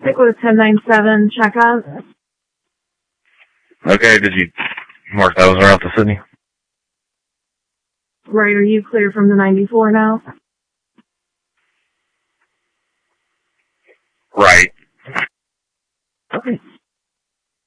Stick with 1097 checkout. Okay, did you mark those around to Sydney? Right, are you clear from the 94 now? Right.